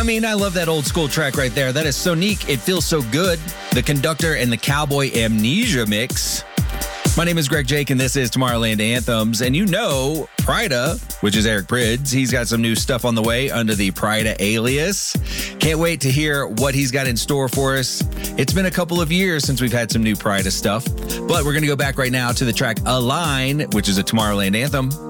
I love that old school track right there. That is Sonique, It Feels So Good, the Conductor and the Cowboy Amnesia mix. My name is Greg Jake, and this is Tomorrowland Anthems. And you know, Pryda, which is Eric Prydz, he's got some new stuff on the way under the Pryda alias. Can't wait to hear what he's got in store for us. It's been a couple of years since we've had some new Pryda stuff, but we're going to go back right now to the track Align, which is a Tomorrowland anthem.